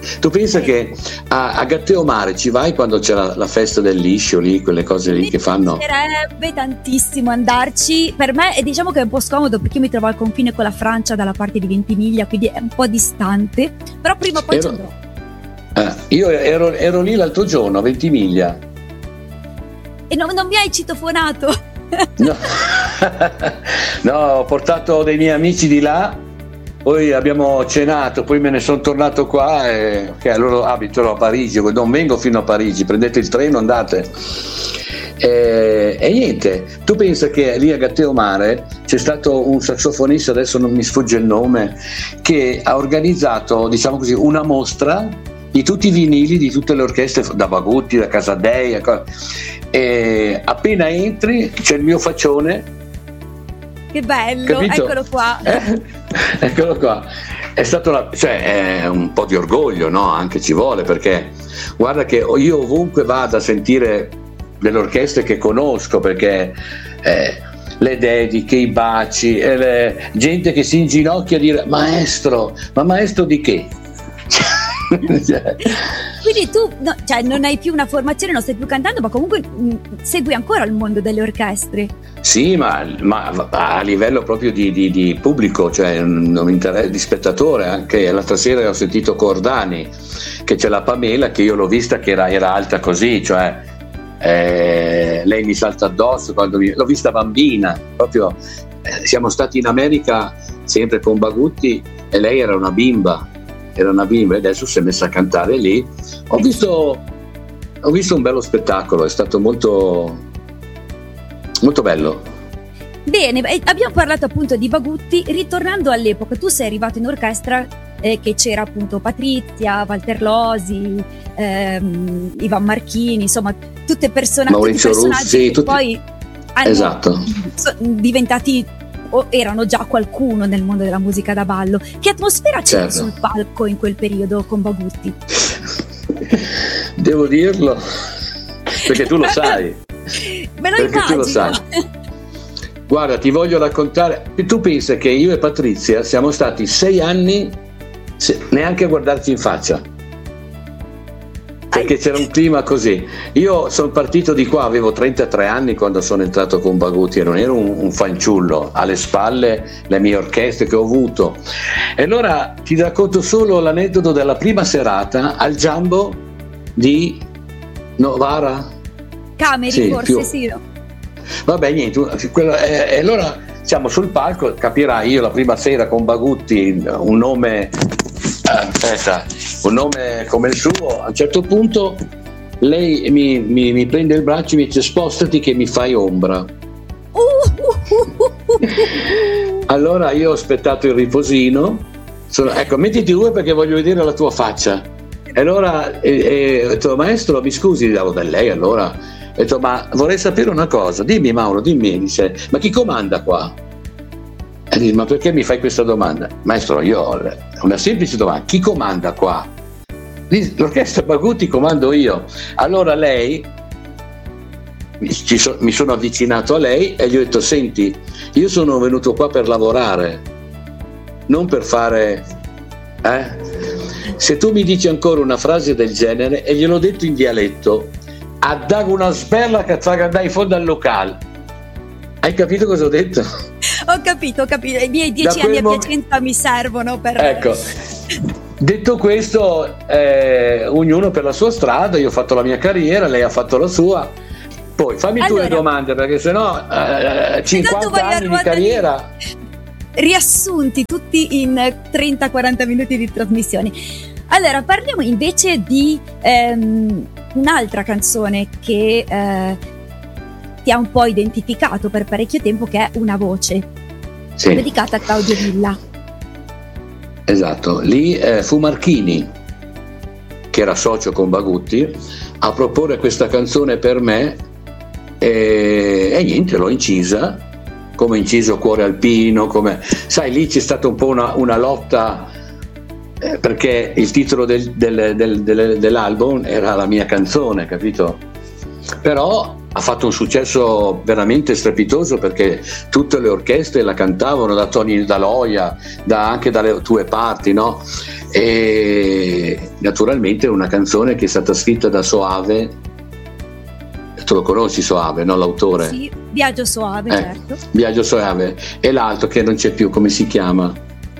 Tu pensa che a Gatteo Mare ci vai quando c'è la festa del liscio lì, quelle cose lì che fanno? Mi piacerebbe tantissimo andarci. Per me è, diciamo che è un po' scomodo perché io mi trovo al confine con la Francia dalla parte di Ventimiglia, quindi è un po' distante, però prima o poi ci andrò. Io ero lì l'altro giorno a Ventimiglia. E non mi hai citofonato? No. No, ho portato dei miei amici di là, poi abbiamo cenato, poi me ne sono tornato qua che loro abitano a Parigi, non vengo fino a Parigi, prendete il treno, andate. E niente, tu pensa che lì a Gatteo Mare c'è stato un sassofonista, adesso non mi sfugge il nome, che ha organizzato, diciamo così, una mostra di tutti i vinili di tutte le orchestre, da Bagutti, da Casadei, e appena entri c'è il mio faccione. Che bello, capito? Eccolo qua. Eccolo qua. È stato è un po' di orgoglio, no? Anche ci vuole, perché guarda che io ovunque vado a sentire delle orchestre che conosco, perché le dediche, i baci, gente che si inginocchia a dire maestro, ma maestro di che? Quindi tu non hai più una formazione, non stai più cantando, ma comunque segui ancora il mondo delle orchestre. Sì, ma a livello proprio di pubblico, cioè di spettatore. Anche l'altra sera ho sentito Cordani, che c'è la Pamela, che io l'ho vista che era alta così, cioè lei mi salta addosso quando l'ho vista bambina, proprio siamo stati in America sempre con Bagutti e lei era una bimba e adesso si è messa a cantare lì. Ho visto un bello spettacolo, è stato molto molto bello. Bene, abbiamo parlato appunto di Bagutti. Ritornando all'epoca, tu sei arrivato in orchestra che c'era appunto Patrizia, Walter Losi, Ivan Marchini, insomma tutti personaggi Russi, che poi hanno diventati o erano già qualcuno nel mondo della musica da ballo. Che atmosfera c'era sul palco in quel periodo con Bagutti? Devo dirlo, perché tu lo sai. Me lo immagino. Tu lo sai. Guarda, ti voglio raccontare. Tu pensa che io e Patrizia siamo stati 6 anni neanche a guardarci in faccia, perché c'era un clima così. Io sono partito di qua, avevo 33 anni quando sono entrato con Bagutti e non ero un fanciullo, alle spalle le mie orchestre che ho avuto. E allora ti racconto solo l'aneddoto della prima serata al Jumbo di Novara. Cameri, sì, forse sì. No? Vabbè, niente. E allora siamo sul palco, capirai, io la prima sera con Bagutti, un nome come il suo. A un certo punto lei mi prende il braccio e mi dice spostati che mi fai ombra. Allora io ho aspettato il riposino, ecco, mettiti due perché voglio vedere la tua faccia. E allora ho detto maestro mi scusi, davo da lei, allora ho detto ma vorrei sapere una cosa, dimmi Mauro, dimmi. Dice ma chi comanda qua? E dice ma perché mi fai questa domanda? Maestro, io ho una semplice domanda, chi comanda qua? L'orchestra Bagutti comando io. Allora lei, mi sono avvicinato a lei e gli ho detto senti, io sono venuto qua per lavorare, non per fare se tu mi dici ancora una frase del genere, e gliel'ho detto in dialetto, addago una sberla che fa andare in fondo al locale. Hai capito cosa ho detto? Ho capito. I miei 10 anni a Piacenza mi servono per... Ecco, detto questo, ognuno per la sua strada, io ho fatto la mia carriera, lei ha fatto la sua. Poi fammi tu le domande, perché sennò 50 anni di carriera... Riassunti tutti in 30-40 minuti di trasmissione. Allora, parliamo invece di un'altra canzone che ti ha un po' identificato per parecchio tempo, che è Una voce, sì, dedicata a Claudio Villa. Esatto, lì fu Marchini, che era socio con Bagutti, a proporre questa canzone per me e niente, l'ho incisa, come inciso Cuore Alpino, come sai, lì c'è stata un po' una lotta perché il titolo dell'album era la mia canzone, capito? Però ha fatto un successo veramente strepitoso perché tutte le orchestre la cantavano, da Tony Daloia, anche dalle tue parti, no? e naturalmente una canzone che è stata scritta da Soave. Tu lo conosci Soave, no? L'autore? Sì, Viaggio Soave, certo. Viaggio Soave, e l'altro che non c'è più, come si chiama?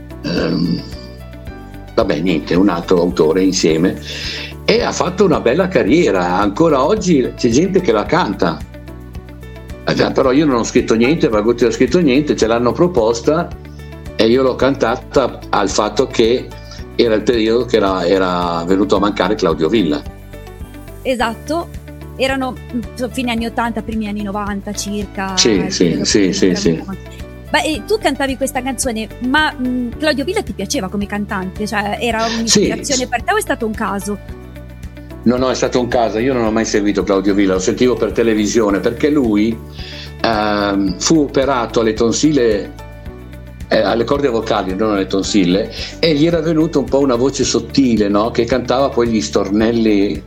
Vabbè, niente, un altro autore insieme, e ha fatto una bella carriera. Ancora oggi c'è gente che la canta. Però io non ho scritto niente, Margotti non ha scritto niente, ce l'hanno proposta e io l'ho cantata al fatto che era il periodo che era venuto a mancare Claudio Villa. Esatto, erano fine anni 80, primi anni 90 circa. Sì. Beh, e tu cantavi questa canzone, ma Claudio Villa ti piaceva come cantante? Cioè, era un'ispirazione per te o è stato un caso? No, è stato un caso. Io non ho mai seguito Claudio Villa, lo sentivo per televisione, perché lui fu operato alle tonsille, alle corde vocali, non alle tonsille, e gli era venuta un po' una voce sottile, no? Che cantava poi gli stornelli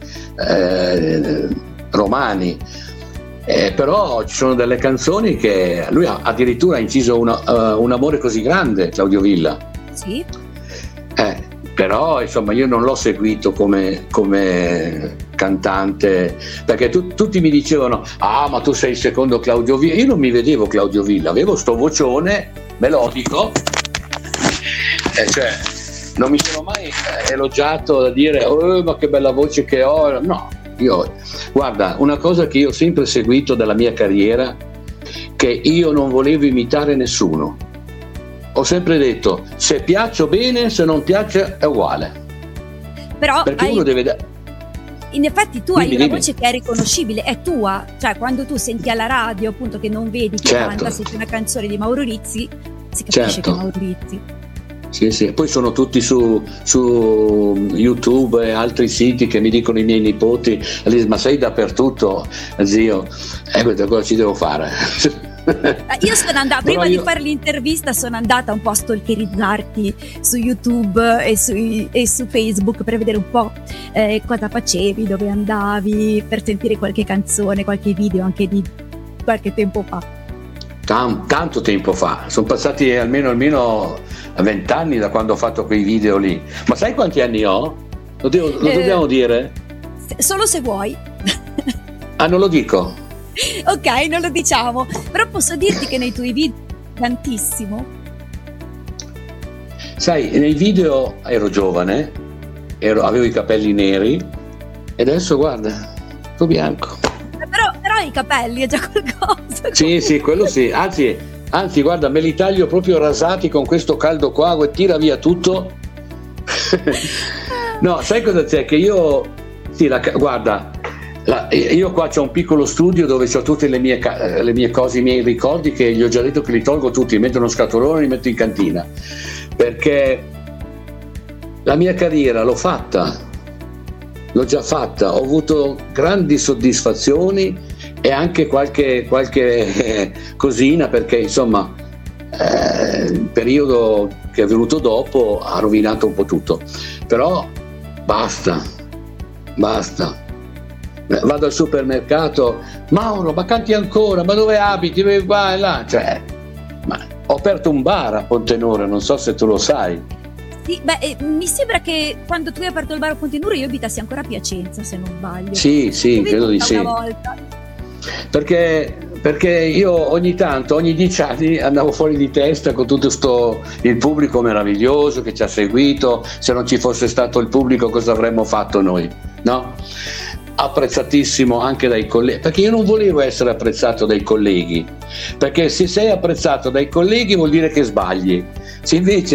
romani. Però ci sono delle canzoni che lui ha addirittura inciso un amore così grande, Claudio Villa. Sì. Però insomma io non l'ho seguito come cantante, perché tutti mi dicevano: ah, ma tu sei il secondo Claudio Villa. Io non mi vedevo Claudio Villa, avevo sto vocione melodico, cioè non mi sono mai elogiato da dire oh, ma che bella voce che ho. No, guarda, una cosa che io ho sempre seguito dalla mia carriera, che io non volevo imitare nessuno. Ho sempre detto: se piaccio bene, se non piace è uguale. Però perché uno deve in effetti tu hai una voce che è riconoscibile, è tua, cioè quando tu senti alla radio appunto che non vedi chi canta, senti una canzone di Mauro Rizzi, si capisce che è Mauro Rizzi. Sì, poi sono tutti su YouTube e altri siti che mi dicono i miei nipoti: ma sei dappertutto, zio, cosa ci devo fare? Io sono andata, prima di fare l'intervista sono andata un po' a stalkerizzarti su YouTube e su Facebook per vedere un po' cosa facevi, dove andavi, per sentire qualche canzone, qualche video anche di qualche tempo fa. Tanto tempo fa, sono passati almeno 20 anni da quando ho fatto quei video lì. Ma sai quanti anni ho? Lo dobbiamo dire? Solo se vuoi. Ah, non lo dico? Ok, non lo diciamo, però posso dirti che nei tuoi video tantissimo. Sai, nei video ero giovane, avevo i capelli neri e adesso guarda, tutto bianco. Però i capelli è già qualcosa. Sì, quello sì, anzi guarda, me li taglio proprio rasati con questo caldo qua e tira via tutto. No, sai cosa c'è? Che io, guarda, io qua c'ho un piccolo studio dove c'ho tutte le mie cose, i miei ricordi, che gli ho già detto che li tolgo tutti, li metto in uno scatolone e li metto in cantina, perché la mia carriera l'ho già fatta, ho avuto grandi soddisfazioni e anche qualche cosina, perché insomma il periodo che è venuto dopo ha rovinato un po' tutto, però basta. Vado al supermercato: Mauro, ma canti ancora? Ma dove abiti? Dove vai là? Cioè, ho aperto un bar a Pontenore, non so se tu lo sai. Sì, mi sembra che quando tu hai aperto il bar a Pontenore io abitassi ancora a Piacenza, se non sbaglio. Sì, credo di sì. Una volta. Perché io ogni 10 anni andavo fuori di testa con tutto il pubblico meraviglioso che ci ha seguito. Se non ci fosse stato il pubblico, cosa avremmo fatto noi, no? Apprezzatissimo anche dai colleghi, perché io non volevo essere apprezzato dai colleghi, perché se sei apprezzato dai colleghi vuol dire che sbagli. Se invece